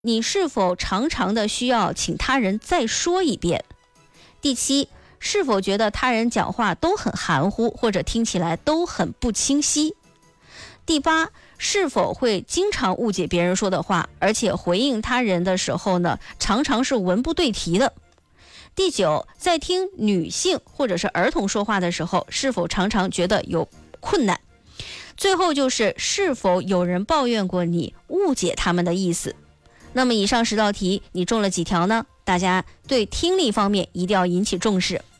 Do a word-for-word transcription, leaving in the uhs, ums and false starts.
你是否常常的需要请他人再说一遍？第七，是否觉得他人讲话都很含糊，或者听起来都很不清晰？第八，是否会经常误解别人说的话，而且回应他人的时候呢，常常是文不对题的？第九，在听女性或者是儿童说话的时候，是否常常觉得有困难？最后就是是否有人抱怨过你误解他们的意思？那么以上十道题你中了几条呢？大家对听力方面一定要引起重视。